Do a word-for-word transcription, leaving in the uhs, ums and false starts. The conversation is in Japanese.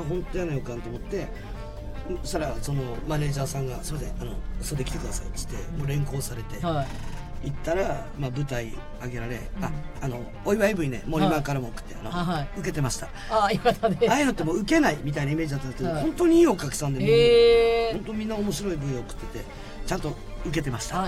本当やな予感と思って、そしたらそのマネージャーさんが「すいません、あの袖来てください」っつってもう連行されて、はい、行ったら、まあ、舞台上げられ、うん、ああのお祝い ブイね森間からも送って、はい、あの、はい、受けてました。 あよかったです。 ああいうのってもう受けないみたいなイメージだったんですけど、はい、本当にいいお客さんで、もう本当みんな面白い ブイ を送っててちゃんと受けてました。